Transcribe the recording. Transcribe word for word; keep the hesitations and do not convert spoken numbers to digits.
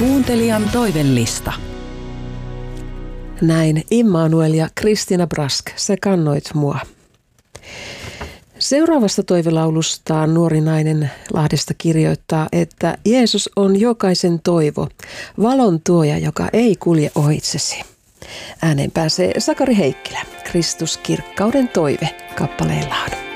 Kuuntelijan toivellista. Näin Immanuel ja Kristina Brask, sä kannoit mua. Seuraavasta toivelaulustaan nuori nainen Lahdesta kirjoittaa, että Jeesus on jokaisen toivo, valon tuoja, joka ei kulje ohitsesi. Ääneen pääsee Sakari Heikkilä, Kristus kirkkauden toive kappaleellaan.